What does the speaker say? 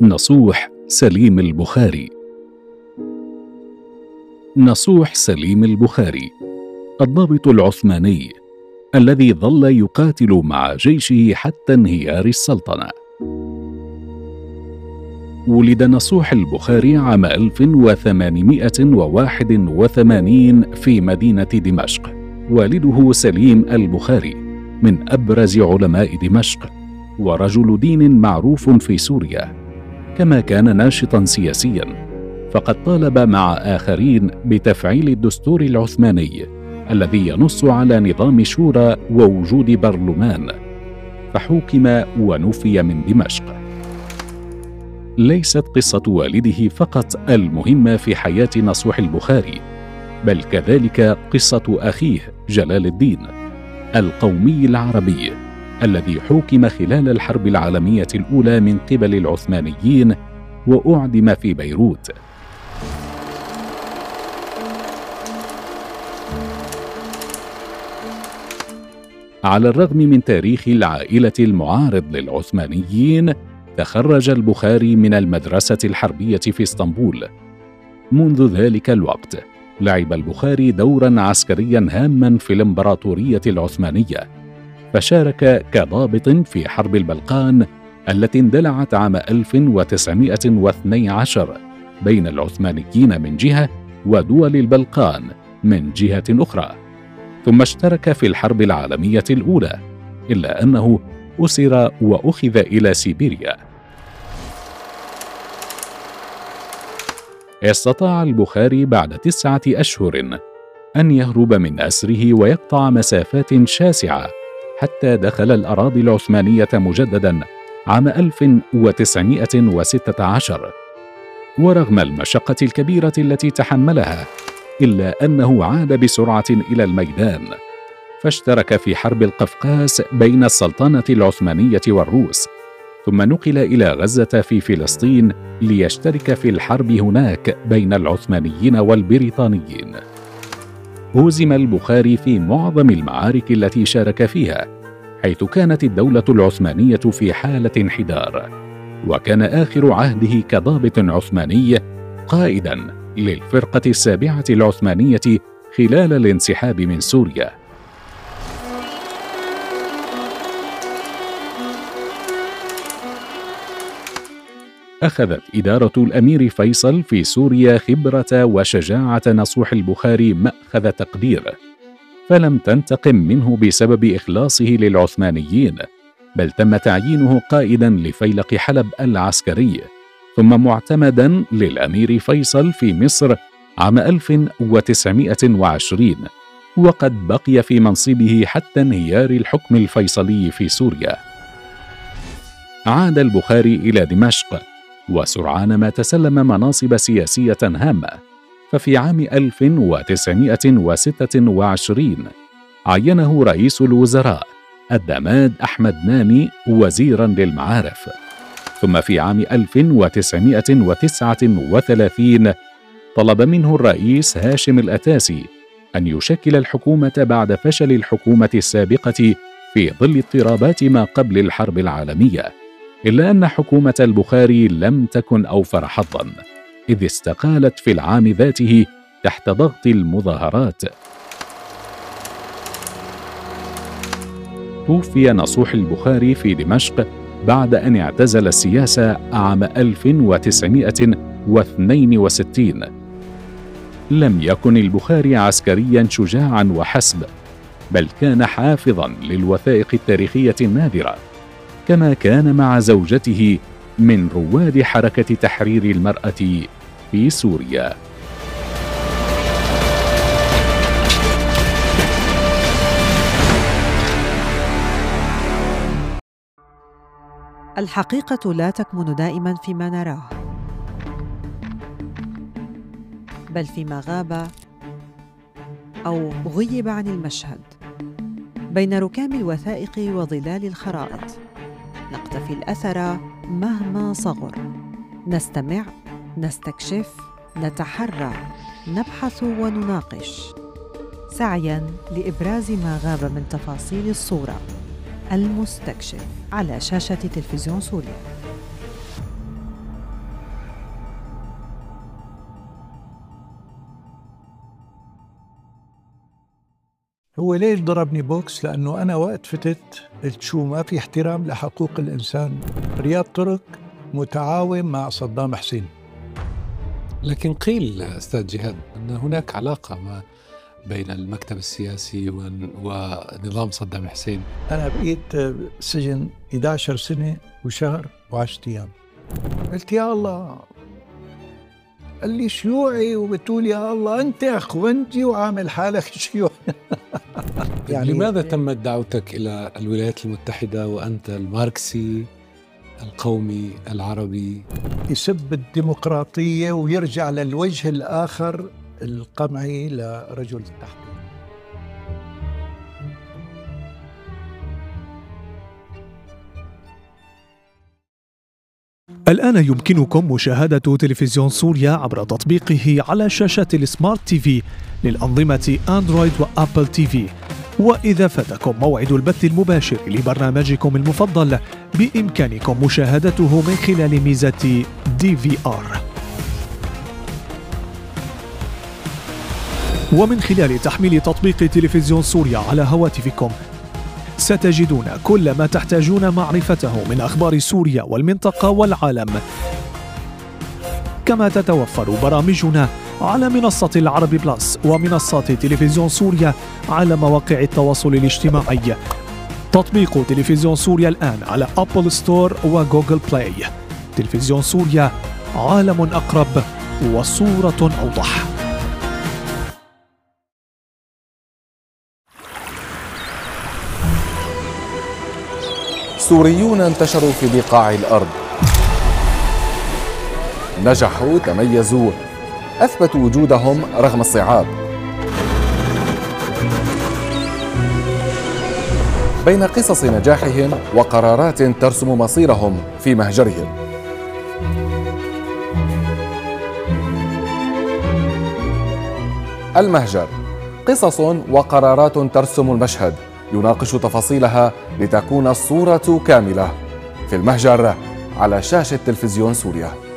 نصوح سليم البخاري. نصوح سليم البخاري الضابط العثماني الذي ظل يقاتل مع جيشه حتى انهيار السلطنة. ولد نصوح البخاري عام 1881 في مدينة دمشق. والده سليم البخاري من أبرز علماء دمشق ورجل دين معروف في سوريا، كما كان ناشطا سياسيا، فقد طالب مع آخرين بتفعيل الدستور العثماني الذي ينص على نظام شورى ووجود برلمان، فحوكم ونفي من دمشق. ليست قصة والده فقط المهمة في حياة نصوح البخاري، بل كذلك قصة أخيه جلال الدين القومي العربي الذي حوكم خلال الحرب العالمية الأولى من قبل العثمانيين وأعدم في بيروت. على الرغم من تاريخ العائلة المعارض للعثمانيين، تخرج البخاري من المدرسة الحربية في اسطنبول. منذ ذلك الوقت لعب البخاري دورا عسكريا هاما في الإمبراطورية العثمانية، فشارك كضابط في حرب البلقان التي اندلعت عام 1912 بين العثمانيين من جهة ودول البلقان من جهة أخرى، ثم اشترك في الحرب العالمية الأولى، إلا أنه أسر وأخذ إلى سيبيريا. استطاع البخاري بعد 9 أشهر أن يهرب من أسره ويقطع مسافات شاسعة حتى دخل الأراضي العثمانية مجددا عام 1916. ورغم المشقة الكبيرة التي تحملها، إلا أنه عاد بسرعة إلى الميدان، فاشترك في حرب القفقاس بين السلطنة العثمانية والروس، ثم نقل إلى غزة في فلسطين ليشترك في الحرب هناك بين العثمانيين والبريطانيين. هزم البخاري في معظم المعارك التي شارك فيها، حيث كانت الدولة العثمانية في حالة انحدار، وكان آخر عهده كضابط عثماني قائدا للفرقة 7 العثمانية خلال الانسحاب من سوريا. أخذت إدارة الأمير فيصل في سوريا خبرة وشجاعة نصوح البخاري مأخذ تقدير، فلم تنتقم منه بسبب إخلاصه للعثمانيين، بل تم تعيينه قائدا لفيلق حلب العسكري، ثم معتمدا للأمير فيصل في مصر عام 1920، وقد بقي في منصبه حتى انهيار الحكم الفيصلي في سوريا. عاد البخاري إلى دمشق، وسرعان ما تسلم مناصب سياسية هامة، ففي عام 1926 عينه رئيس الوزراء الدماد أحمد نامي وزيرا للمعارف، ثم في عام 1939 طلب منه الرئيس هاشم الأتاسي أن يشكل الحكومة بعد فشل الحكومة السابقة في ظل اضطرابات ما قبل الحرب العالمية، إلا أن حكومة البخاري لم تكن أوفر حظا، إذ استقالت في العام ذاته تحت ضغط المظاهرات. توفي نصوح البخاري في دمشق بعد أن اعتزل السياسة عام 1962. لم يكن البخاري عسكريا شجاعا وحسب، بل كان حافظا للوثائق التاريخية النادرة، كما كان مع زوجته من رواد حركة تحرير المرأة في سوريا. الحقيقة لا تكمن دائما فيما نراه، بل فيما غاب أو غيب عن المشهد. بين ركام الوثائق وظلال الخرائط نقتفي الأثر مهما صغر، نستمع، نستكشف، نتحرى، نبحث ونناقش، سعياً لإبراز ما غاب من تفاصيل الصورة. المستكشف على شاشة تلفزيون سوريا. هو ليش ضربني بوكس؟ لأنه أنا وقت فتت قلت شو ما في احترام لحقوق الإنسان. رياض ترك متعاون مع صدام حسين. لكن قيل أستاذ جهاد أن هناك علاقة ما بين المكتب السياسي ونظام صدام حسين. أنا بقيت سجن 11 سنة وشهر و10 أيام. قلت يا الله، قال لي شيوعي وبتقول يا الله أنت أخوانجي وعامل حالك شيوعي. يعني لماذا تمت دعوتك إلى الولايات المتحدة وأنت الماركسي القومي العربي؟ يسب الديمقراطية ويرجع للوجه الآخر القمعي لرجل التحقيق. الآن يمكنكم مشاهدة تلفزيون سوريا عبر تطبيقه على شاشة السمارت تي في للأنظمة أندرويد وأبل تي في. وإذا فاتكم موعد البث المباشر لبرنامجكم المفضل بإمكانكم مشاهدته من خلال ميزة DVR. ومن خلال تحميل تطبيق تلفزيون سوريا على هواتفكم ستجدون كل ما تحتاجون معرفته من أخبار سوريا والمنطقة والعالم. كما تتوفر برامجنا على منصة العربي بلس ومنصات تلفزيون سوريا على مواقع التواصل الاجتماعي. تطبيق تلفزيون سوريا الآن على أبل ستور وجوجل بلاي. تلفزيون سوريا، عالم أقرب وصورة أوضح. سوريون انتشروا في بقاع الأرض، نجحوا، تميزوا، أثبتوا وجودهم رغم الصعاب. بين قصص نجاحهم وقرارات ترسم مصيرهم في مهجرهم. المهجر، قصص وقرارات ترسم المشهد، يناقش تفاصيلها لتكون الصورة كاملة. في المهجر على شاشة تلفزيون سوريا.